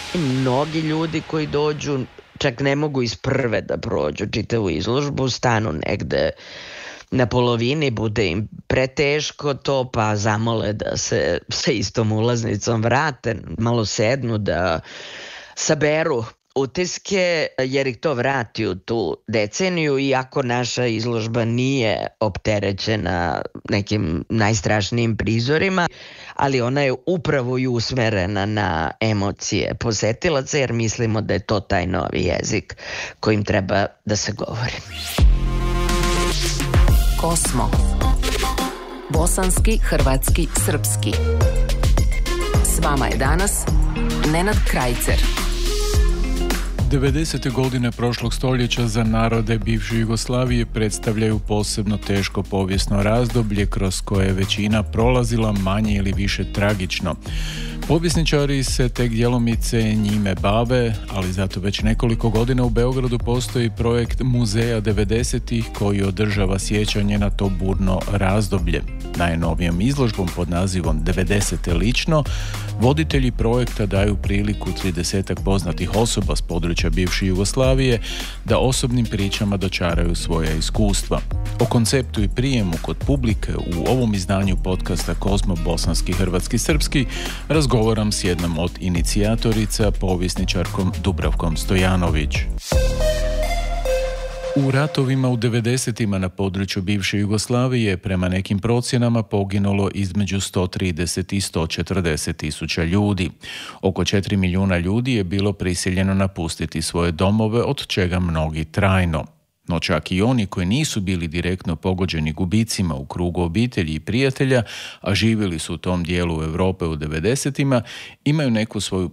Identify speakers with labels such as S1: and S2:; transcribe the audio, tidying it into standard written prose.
S1: Mnogi ljudi koji dođu čak ne mogu iz prve da prođu čitavu izložbu, stanu negde na polovini, bude im preteško to, pa zamole da se sa istom ulaznicom vrate, malo sednu da saberu utiske, jer ih to vrati u tu deceniju, iako naša izložba nije opterećena nekim najstrašnijim prizorima, ali ona je upravo i usmerena na emocije posetilaca, jer mislimo da je to taj novi jezik kojim treba da se govori.
S2: Kosmo. Bosanski, hrvatski, srpski. S vama je danas Nenad Krajcer.
S3: 90. godine prošlog stoljeća za narode bivše Jugoslavije predstavljaju posebno teško povijesno razdoblje kroz koje je većina prolazila manje ili više tragično. Povjesničari se tek djelomice njime bave, ali zato već nekoliko godina u Beogradu postoji projekt Muzeja 90-ih koji održava sjećanje na to burno razdoblje. Najnovijom izložbom pod nazivom 90. lično, voditelji projekta daju priliku 30 poznatih osoba s područja bivše Jugoslavije da osobnim pričama dočaraju svoja iskustva. O konceptu i prijemu kod publike u ovom izdanju podcasta Kosmo bosanski, hrvatski, srpski razgovaram s jednom od inicijatorica, povjesničarkom Dubravkom Stojanović. U ratovima u 90-ima na području bivše Jugoslavije prema nekim procjenama poginulo između 130 i 140 tisuća ljudi. Oko 4 milijuna ljudi je bilo prisiljeno napustiti svoje domove, od čega mnogi trajno. No čak i oni koji nisu bili direktno pogođeni gubicima u krugu obitelji i prijatelja, a živjeli su u tom dijelu Europe u 90-ima, imaju neku svoju